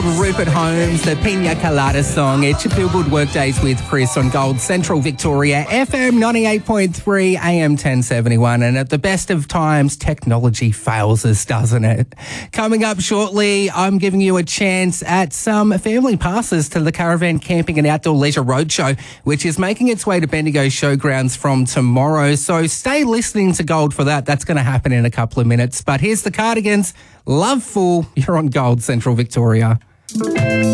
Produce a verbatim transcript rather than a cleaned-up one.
Rupert Holmes, the Pina Colada song. It's your Billboard Workdays with Chris on Gold Central Victoria, F M ninety-eight point three, A M ten seventy-one. And at the best of times, technology fails us, doesn't it? Coming up shortly, I'm giving you a chance at some family passes to the Caravan Camping and Outdoor Leisure Roadshow, which is making its way to Bendigo Showgrounds from tomorrow. So stay listening to Gold for that. That's going to happen in a couple of minutes. But here's the Cardigans. Love Fool. You're on Gold Central Victoria.